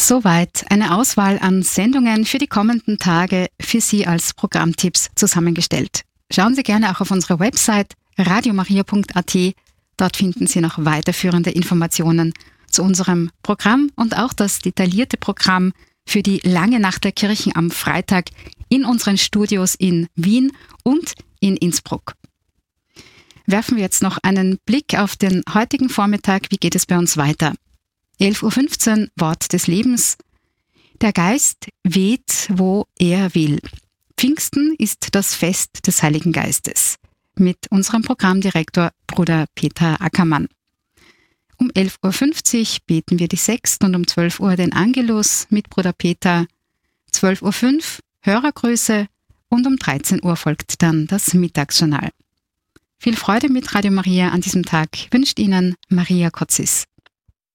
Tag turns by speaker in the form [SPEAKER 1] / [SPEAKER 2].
[SPEAKER 1] Soweit eine Auswahl an Sendungen für die kommenden Tage für Sie als Programmtipps zusammengestellt. Schauen Sie gerne auch auf unsere Website radiomaria.at. Dort finden Sie noch weiterführende Informationen zu unserem Programm und auch das detaillierte Programm für die lange Nacht der Kirchen am Freitag in unseren Studios in Wien und in Innsbruck. Werfen wir jetzt noch einen Blick auf den heutigen Vormittag. Wie geht es bei uns weiter? 11.15 Uhr, Wort des Lebens. Der Geist weht, wo er will. Pfingsten ist das Fest des Heiligen Geistes. Mit unserem Programmdirektor Bruder Peter Ackermann. Um 11.50 Uhr beten wir die Sext und um 12 Uhr den Angelus mit Bruder Peter. 12.05 Uhr Hörergrüße und um 13 Uhr folgt dann das Mittagsjournal. Viel Freude mit Radio Maria an diesem Tag wünscht Ihnen Maria Kotzis.